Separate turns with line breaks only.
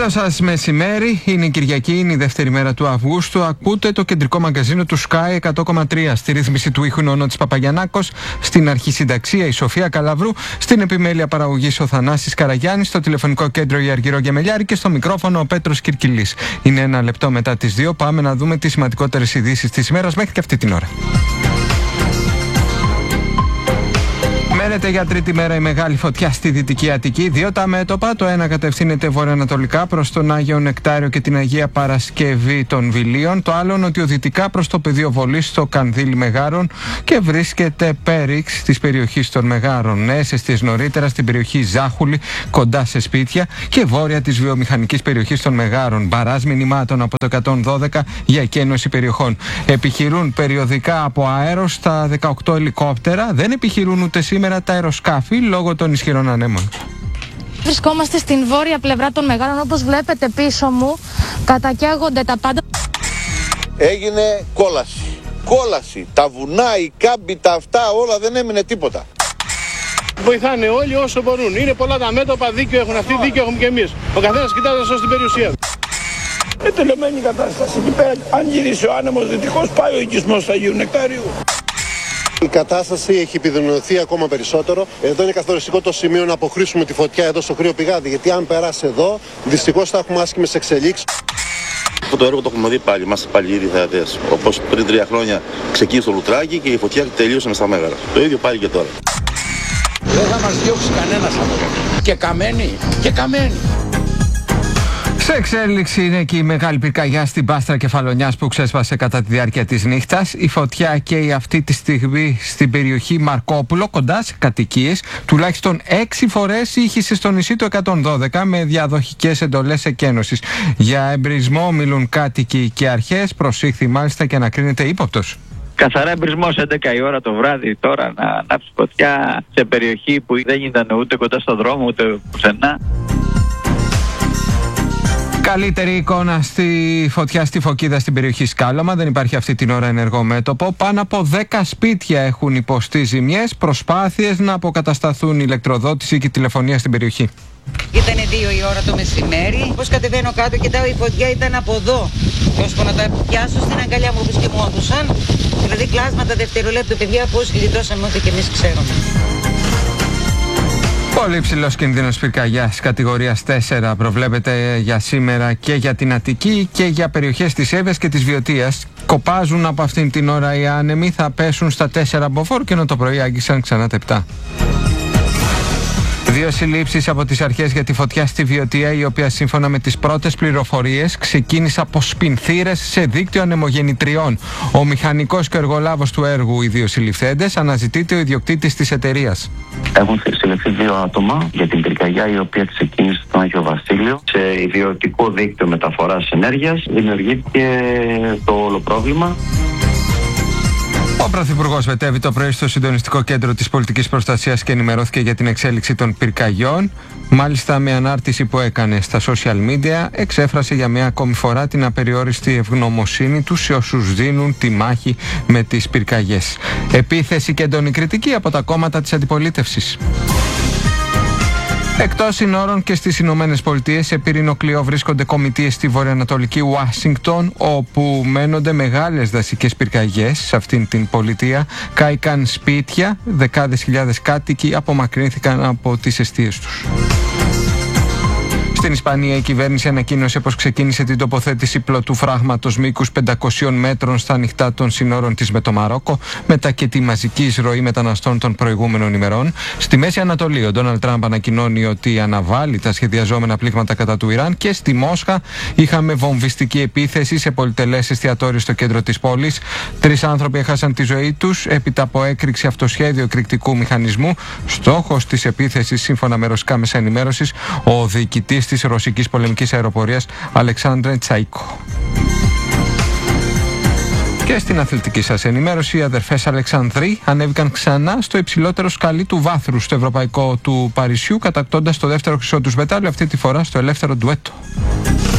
Καλό σας μεσημέρι. Είναι η Κυριακή, είναι η δεύτερη μέρα του Αυγούστου. Ακούτε το κεντρικό μαγκαζίνο του Sky 100,3. Στη ρύθμιση του ήχου Νόνοτης Παπαγιαννάκος, στην αρχισυνταξία η Σοφία Καλαβρού, στην επιμέλεια παραγωγής ο Θανάσης Καραγιάννης, στο τηλεφωνικό κέντρο η Αργυρό Γεμελιάρη και στο μικρόφωνο ο Πέτρος Κυρκυλής. Είναι 1 λεπτό μετά τις 2. Πάμε να δούμε τις σημαντικότερες ειδήσεις της ημέρας μέχρι και αυτή την ώρα. Μένεται για τρίτη μέρα η μεγάλη φωτιά στη Δυτική Αττική. 2 τα μέτωπα. Το ένα κατευθύνεται βορειοανατολικά προς τον Άγιο Νεκτάριο και την Αγία Παρασκευή των Βιλίων. Το άλλο νοτιοδυτικά προς το πεδίο βολής στο Κανδύλι Μεγάρων και βρίσκεται πέριξ της περιοχής των Μεγάρων. Νέες εστίες νωρίτερα στην περιοχή Ζάχουλη, κοντά σε σπίτια, και βόρεια της βιομηχανικής περιοχής των Μεγάρων. Μπαράζ μηνυμάτων από το 112 για εκένωση περιοχών. Επιχειρούν περιοδικά από αέρος τα 18 ελικόπτερα. Δεν επιχειρούν ούτε σήμερα τα αεροσκάφη λόγω των ισχυρών ανέμων.
Βρισκόμαστε στην βόρεια πλευρά των Μεγάρων. Όπως βλέπετε πίσω μου, κατακαίγονται τα πάντα.
Έγινε κόλαση. Κόλαση. Τα βουνά, οι κάμποι, τα αυτά, όλα, δεν έμεινε τίποτα.
Βοηθάνε όλοι όσο μπορούν. Είναι πολλά τα μέτωπα, δίκιο έχουν αυτοί, δίκιο έχουμε και εμείς. Ο καθένας κοιτάζει να σώσει την περιουσία του.
Τελειωμένη κατάσταση. Εκεί πέρα, αν γυρίσει ο άνεμος δυτικός, πάει ο οικισμός του Αγίου Νεκτάριου.
Η κατάσταση έχει επιδεινωθεί ακόμα περισσότερο. Εδώ είναι καθοριστικό το σημείο να αποχρήσουμε τη φωτιά εδώ στο κρύο πηγάδι. Γιατί αν περάσει εδώ, δυστυχώς θα έχουμε άσχημες εξελίξεις.
Αυτό το έργο το έχουμε δει πάλι, είμαστε πάλι ήδη θεατές. Όπως πριν 3 χρόνια ξεκίνησε το Λουτράκι και η φωτιά τελείωσε στα Μέγαρα. Το ίδιο πάλι και τώρα.
Δεν θα μας διώξει κανένας από εδώ. Και καμένη, και καμένη.
Σε εξέλιξη είναι και η μεγάλη πυρκαγιά στην Πάστρα Κεφαλονιάς που ξέσπασε κατά τη διάρκεια της νύχτας. Η φωτιά καίει αυτή τη στιγμή στην περιοχή Μαρκόπουλο, κοντά σε κατοικίες. Τουλάχιστον 6 φορές ήχησε στο νησί το 112 με διαδοχικές εντολές εκένωσης. Για εμπρισμό μιλούν κάτοικοι και αρχές. Προσήχθη μάλιστα και ανακρίνεται ύποπτος.
Καθαρά εμπρισμός 11 η ώρα το βράδυ τώρα να ανάψει φωτιά σε περιοχή που δεν ήταν ούτε κοντά στο δρόμο ούτε πουθενά.
Καλύτερη εικόνα στη φωτιά στη Φωκίδα στην περιοχή Σκάλωμα. Δεν υπάρχει αυτή την ώρα ενεργό μέτωπο. Πάνω από 10 σπίτια έχουν υποστεί ζημιές. Προσπάθειες να αποκατασταθούν η ηλεκτροδότηση και η τηλεφωνία στην περιοχή.
Ήταν 2 η ώρα το μεσημέρι. Πώς κατεβαίνω κάτω, κοιτάω, η φωτιά ήταν από εδώ. Και ώσπου να τα πιάσω στην αγκαλιά μου, όπως και μου έδωσαν. Δηλαδή κλάσματα δευτερολέπτου, παιδιά, πώς γλιτώσαμε ό,τι και εμείς ξέρουμε.
Πολύ ψηλός κίνδυνος πυρκαγιάς κατηγορίας 4 προβλέπεται για σήμερα και για την Αττική και για περιοχές της Εύβοιας και της Βιωτίας. Κοπάζουν από αυτήν την ώρα οι άνεμοι, θα πέσουν στα 4 μποφόρ και ενώ το πρωί άγγισαν ξανά τα 7. 2 συλλήψεις από τις αρχές για τη φωτιά στη Βιωτία, η οποία σύμφωνα με τις πρώτες πληροφορίες ξεκίνησε από σπινθήρες σε δίκτυο ανεμογεννητριών. Ο μηχανικός και ο εργολάβος του έργου, οι 2 συλληφθέντες, αναζητείται ο ιδιοκτήτης της εταιρείας.
Έχουν συλληφθεί 2 άτομα για την πυρκαγιά η οποία ξεκίνησε στον Άγιο Βασίλειο. Σε ιδιωτικό δίκτυο μεταφοράς ενέργειας δημιουργήθηκε το όλο πρόβλημα.
Ο Πρωθυπουργός μετέβη το πρωί στο συντονιστικό κέντρο της πολιτικής προστασίας και ενημερώθηκε για την εξέλιξη των πυρκαγιών. Μάλιστα, με ανάρτηση που έκανε στα social media, εξέφρασε για μια ακόμη φορά την απεριόριστη ευγνωμοσύνη του σε όσους δίνουν τη μάχη με τις πυρκαγιές. Επίθεση και έντονη κριτική από τα κόμματα της αντιπολίτευσης. Εκτός συνόρων και στις Ηνωμένες Πολιτείες, σε πύρινο κλειό βρίσκονται κομιτείες στη βορειοανατολική Ουάσιγκτον, όπου μένονται μεγάλες δασικές πυρκαγιές. Σε αυτήν την πολιτεία κάηκαν σπίτια, δεκάδες χιλιάδες κάτοικοι απομακρύνθηκαν από τις εστίες τους. Στην Ισπανία η κυβέρνηση ανακοίνωσε πως ξεκίνησε την τοποθέτηση πλωτού φράγματος μήκους 500 μέτρων στα ανοιχτά των συνόρων της με το Μαρόκο, μετά και τη μαζική εισρωή μεταναστών των προηγούμενων ημερών. Στη Μέση Ανατολή ο Ντόναλντ Τραμπ ανακοινώνει ότι αναβάλει τα σχεδιαζόμενα πλήγματα κατά του Ιράν και στη Μόσχα είχαμε βομβιστική επίθεση σε πολυτελές εστιατόριο στο κέντρο της πόλης. 3 άνθρωποι έχασαν τη ζωή τους έπειτα από έκρηξη αυτοσχέδιο εκρηκτικού μηχανισμού. Στόχος της επίθεσης, σύμφωνα με ρωσικά μέσα ενημέρωσης, ο διοικητής της ρωσικής πολεμικής αεροπορίας Αλεξάνδρε Τσάικο. Και στην αθλητική σας ενημέρωση, οι αδερφές Αλεξανδροί ανέβηκαν ξανά στο υψηλότερο σκαλί του βάθρου στο Ευρωπαϊκό του Παρισιού, κατακτώντας το δεύτερο χρυσό τους μετάλλιο, αυτή τη φορά στο ελεύθερο ντουέτο.